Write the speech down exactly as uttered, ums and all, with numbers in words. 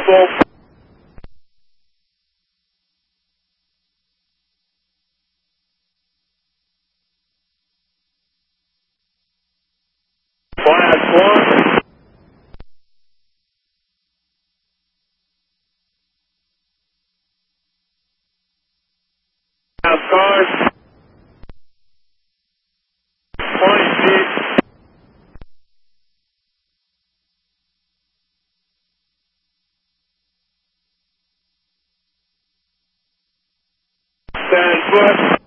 full. Class one. House cars. twenty feet. ten foot.